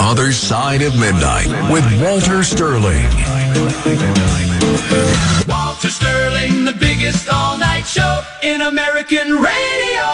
Other Side of Midnight with Walter Sterling. Walter Sterling, the biggest all-night show in American radio.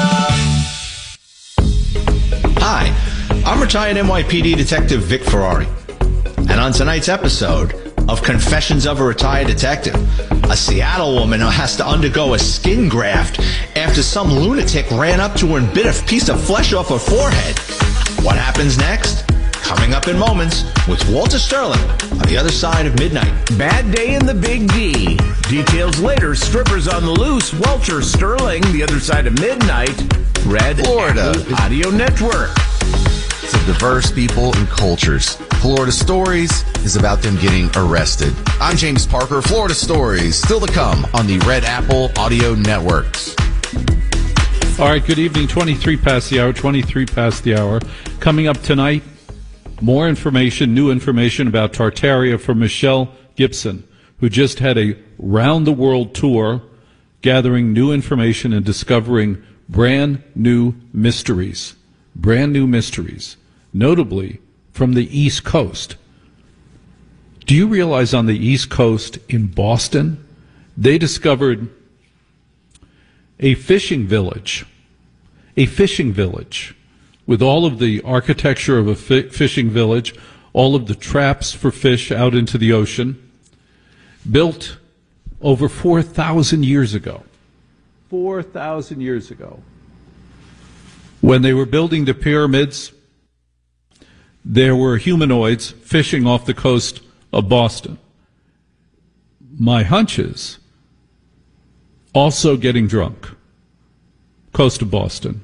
Hi, I'm retired NYPD Detective Vic Ferrari. And on tonight's episode of Confessions of a Retired Detective, a Seattle woman has to undergo a skin graft after some lunatic ran up to her and bit a piece of flesh off her forehead. What happens next? Coming up in moments with Walter Sterling on The Other Side of Midnight. Bad day in the Big D. Details later. Strippers on the loose. Walter Sterling, The Other Side of Midnight. Red Florida Audio Network. It's of diverse people and cultures. Florida Stories is about them getting arrested. I'm James Parker. Florida Stories still to come on the Red Apple Audio Networks. All right, good evening. 23 past the hour. Coming up tonight, more information, new information about Tartaria from Michelle Gibson, who just had a round-the-world tour gathering new information and discovering brand new mysteries, notably from the East Coast. Do you realize on the East Coast in Boston, they discovered a fishing village with all of the architecture of a fishing village, all of the traps for fish out into the ocean, built over 4,000 years ago. 4,000 years ago. When they were building the pyramids, there were humanoids fishing off the coast of Boston. My hunch is also getting drunk. Coast of Boston.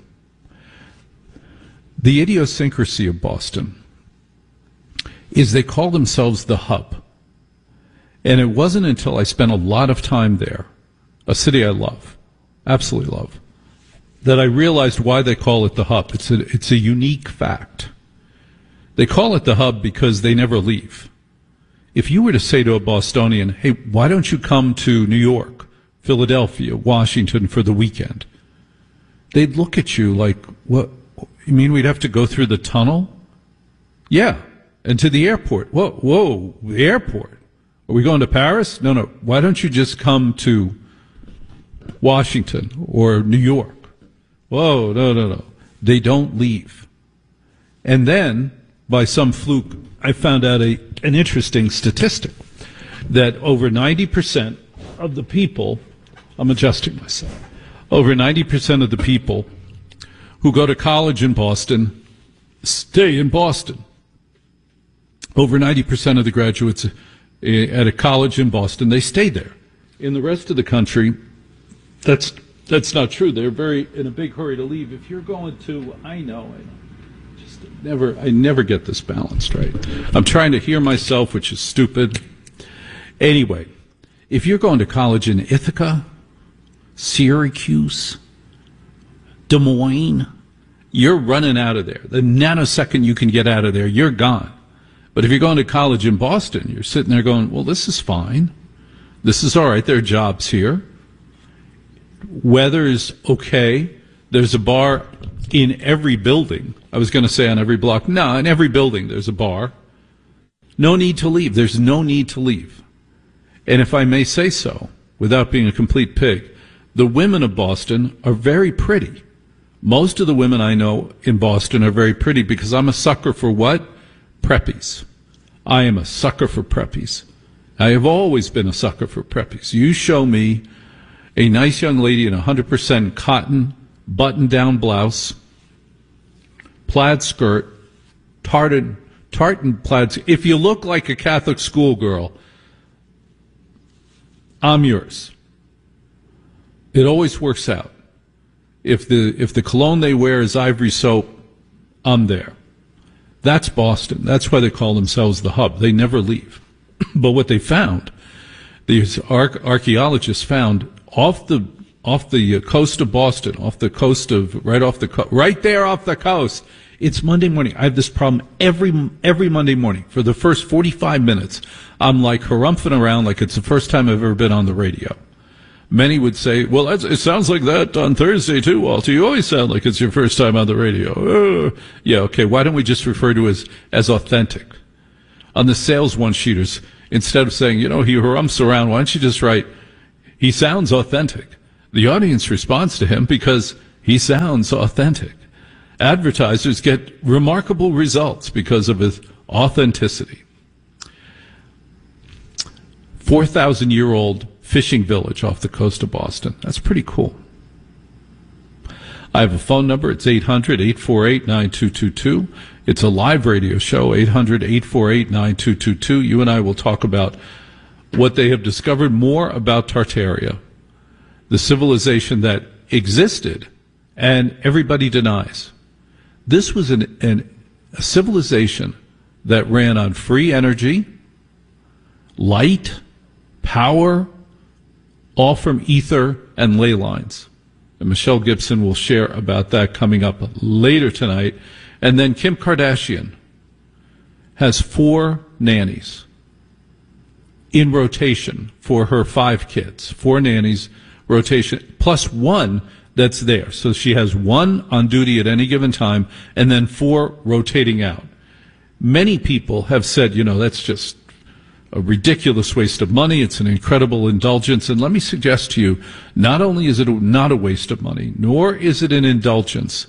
The idiosyncrasy of Boston is they call themselves the hub. And it wasn't until I spent a lot of time there, a city I love, absolutely love, that I realized why they call it the hub. It's a unique fact. They call it the hub because they never leave. If you were to say to a Bostonian, hey, why don't you come to New York, Philadelphia, Washington for the weekend? They'd look at you like, what? You mean we'd have to go through the tunnel? Yeah, and to the airport. Whoa, the airport. Are we going to Paris? No. Why don't you just come to Washington or New York? Whoa, no. They don't leave. And then, by some fluke, I found out an interesting statistic that over 90% of the people, I'm adjusting myself, over 90% of the people who go to college in Boston stay in Boston. Over 90% of the graduates at a college in Boston, they stay there. In the rest of the country, that's not true. They're very in a big hurry to leave. If you're going to, I never get this balanced right. I'm trying to hear myself, which is stupid. Anyway, if you're going to college in Ithaca, Syracuse, Des Moines, you're running out of there. The nanosecond you can get out of there, you're gone. But if you're going to college in Boston, you're sitting there going, well, this is fine. This is all right. There are jobs here. Weather is okay. There's a bar in every building. I was going to say on every block. No, in every building there's a bar. No need to leave. There's no need to leave. And if I may say so, without being a complete pig, the women of Boston are very pretty. Most of the women I know in Boston are very pretty because I'm a sucker for what? Preppies. I am a sucker for preppies. I have always been a sucker for preppies. You show me a nice young lady in 100% cotton button-down blouse, plaid skirt, tartan plaid. If you look like a Catholic schoolgirl, I'm yours. It always works out. If the cologne they wear is ivory soap, I'm there. That's Boston. That's why they call themselves the hub. They never leave. But what they found, these archaeologists found off the coast of Boston, right there off the coast. It's Monday morning. I have this problem every Monday morning. For the first 45 minutes, I'm like harumphing around like it's the first time I've ever been on the radio. Many would say, well, it sounds like that on Thursday too, Walter. You always sound like it's your first time on the radio. Yeah, okay, why don't we just refer to it as authentic? On the sales one-sheeters, instead of saying, he harumps around, why don't you just write, he sounds authentic. The audience responds to him because he sounds authentic. Advertisers get remarkable results because of his authenticity. 4,000-year-old fishing village off the coast of Boston. That's pretty cool. I have a phone number. It's 800-848-9222. It's a live radio show, 800-848-9222. You and I will talk about what they have discovered more about Tartaria, the civilization that existed and everybody denies. This was a civilization that ran on free energy, light, power, all from ether and ley lines. And Michelle Gibson will share about that coming up later tonight. And then Kim Kardashian has 4 nannies in rotation for her 5 kids. 4 nannies rotation, plus 1 that's there. So she has 1 on duty at any given time, and then 4 rotating out. Many people have said, that's just a ridiculous waste of money. It's an incredible indulgence. And let me suggest to you, not only is it not a waste of money, nor is it an indulgence.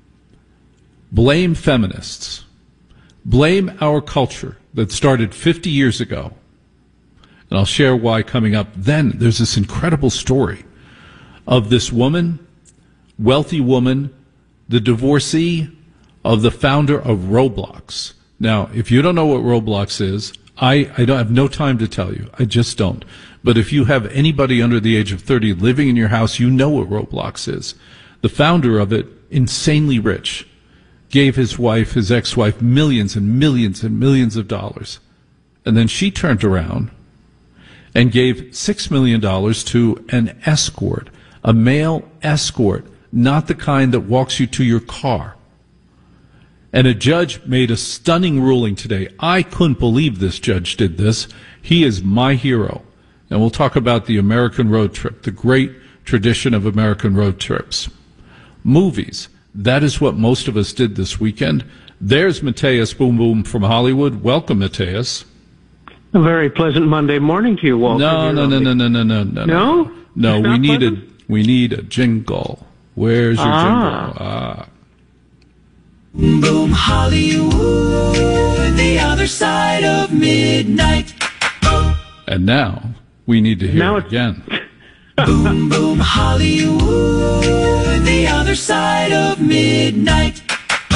Blame feminists. Blame our culture that started 50 years ago. And I'll share why coming up. Then there's this incredible story of this woman, wealthy woman, the divorcee of the founder of Roblox. Now, if you don't know what Roblox is, I don't have no time to tell you. I just don't. But if you have anybody under the age of 30 living in your house, you know what Roblox is. The founder of it, insanely rich, gave his ex-wife, millions and millions and millions of dollars. And then she turned around and gave $6 million to an escort, a male escort, not the kind that walks you to your car. And a judge made a stunning ruling today. I couldn't believe this judge did this. He is my hero. And we'll talk about the American road trip, the great tradition of American road trips. Movies. That is what most of us did this weekend. There's Mateus Boom Boom from Hollywood. Welcome, Mateus. A very pleasant Monday morning to you, Walter. No. No? No, we need a jingle. Where's your jingle? Boom Boom Hollywood, the other side of midnight. And now we need to hear it again. Boom Boom Hollywood, the other side of midnight.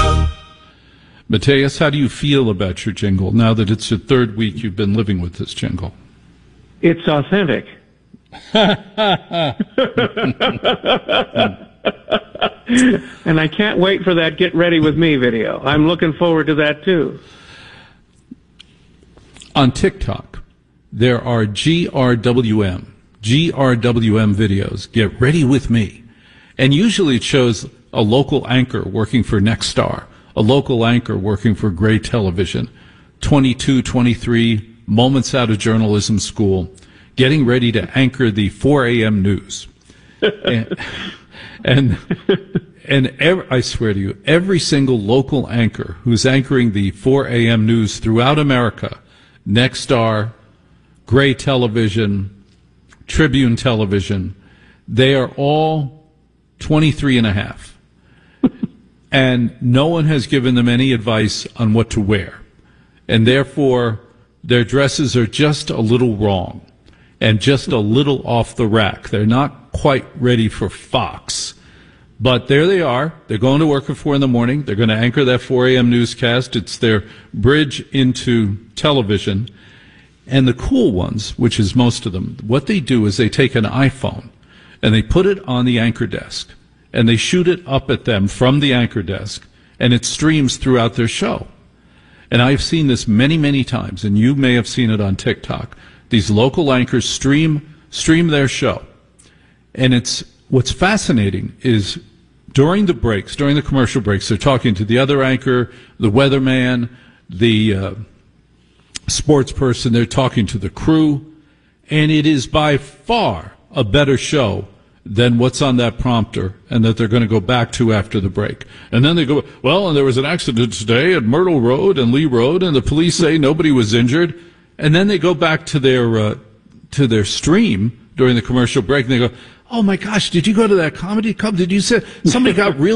Mateus, how do you feel about your jingle now that it's your 3rd week you've been living with this jingle? It's authentic. And I can't wait for that Get Ready With Me video. I'm looking forward to that, too. On TikTok, there are GRWM videos, Get Ready With Me. And usually it shows a local anchor working for Nexstar, a local anchor working for Gray Television, 22, 23, moments out of journalism school, getting ready to anchor the 4 a.m. news. And I swear to you, every single local anchor who's anchoring the 4 a.m. news throughout America, Nexstar, Gray Television, Tribune Television, they are all 23 and a half. And no one has given them any advice on what to wear. And therefore, their dresses are just a little wrong and just a little off the rack. They're not quite ready for Fox. But there they are. They're going to work at 4 in the morning. They're going to anchor that 4 a.m. newscast. It's their bridge into television. And the cool ones, which is most of them, what they do is they take an iPhone and they put it on the anchor desk and they shoot it up at them from the anchor desk, and it streams throughout their show. And I've seen this many, many times, and you may have seen it on TikTok. These local anchors stream their show. And what's fascinating is during the breaks, during the commercial breaks, they're talking to the other anchor, the weatherman, the sports person. They're talking to the crew. And it is by far a better show than what's on that prompter and that they're going to go back to after the break. And then they go, well, and there was an accident today at Myrtle Road and Lee Road, and the police say nobody was injured. And then they go back to their stream during the commercial break, and they go, oh my gosh, did you go to that comedy club? Did you say somebody got really